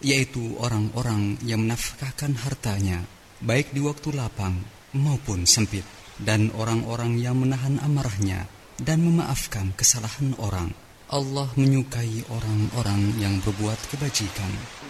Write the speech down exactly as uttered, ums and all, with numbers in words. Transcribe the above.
yaitu orang-orang yang menafkahkan hartanya, baik di waktu lapang maupun sempit, dan orang-orang yang menahan amarahnya dan memaafkan kesalahan orang. Allah menyukai orang-orang yang berbuat kebajikan.